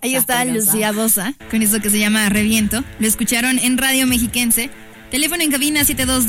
Ahí está Lucía Bosa, con eso que se llama Reviento. Lo escucharon en Radio Mexiquense. Teléfono en cabina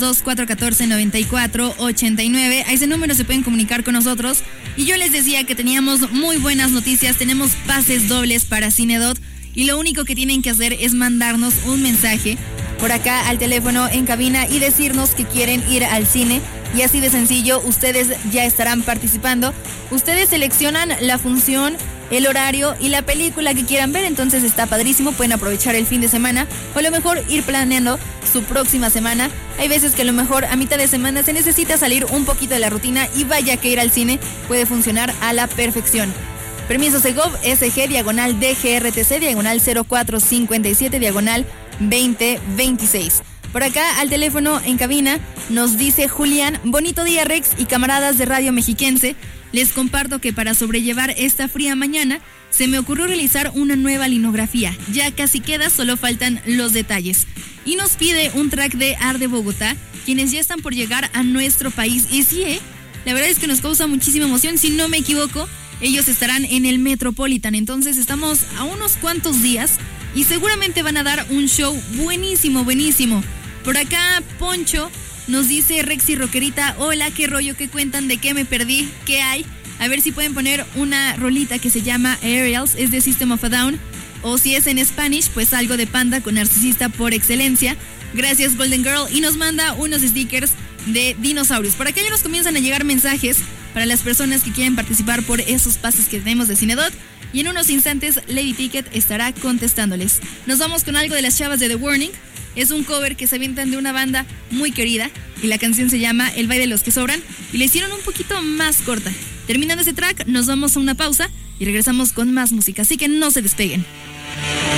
722-414-9489. A ese número se pueden comunicar con nosotros. Y yo les decía que teníamos muy buenas noticias. Tenemos pases dobles para Cinedot. Y lo único que tienen que hacer es mandarnos un mensaje por acá al teléfono en cabina y decirnos que quieren ir al cine. Y así de sencillo, ustedes ya estarán participando. Ustedes seleccionan la función, el horario y la película que quieran ver, entonces está padrísimo, pueden aprovechar el fin de semana o a lo mejor ir planeando su próxima semana. Hay veces que a lo mejor a mitad de semana se necesita salir un poquito de la rutina y vaya que ir al cine puede funcionar a la perfección. Permiso Segov, SG, diagonal DGRTC, diagonal 0457, diagonal 2026. Por acá al teléfono en cabina nos dice Julián: bonito día Rex y camaradas de Radio Mexiquense. Les comparto que para sobrellevar esta fría mañana se me ocurrió realizar una nueva linografía. Ya casi queda, solo faltan los detalles. Y nos pide un track de Ar de Bogotá, quienes ya están por llegar a nuestro país. Y sí, la verdad es que nos causa muchísima emoción. Si no me equivoco, ellos estarán en el Metropolitan. Entonces estamos a unos cuantos días y seguramente van a dar un show buenísimo, buenísimo. Por acá Poncho nos dice: Rexy Rockerita, hola, qué rollo, qué cuentan, de qué me perdí, qué hay. A ver si pueden poner una rolita que se llama Aerials, es de System of a Down. O si es en Spanish, pues algo de Panda con Narcisista por excelencia. Gracias Golden Girl. Y nos manda unos stickers de dinosaurios. Por acá ya nos comienzan a llegar mensajes para las personas que quieren participar por esos pases que tenemos de Cinedot. Y en unos instantes Lady Ticket estará contestándoles. Nos vamos con algo de las chavas de The Warning. Es un cover que se avientan de una banda muy querida y la canción se llama El baile de los que sobran y la hicieron un poquito más corta. Terminando ese track, nos vamos a una pausa y regresamos con más música, así que no se despeguen.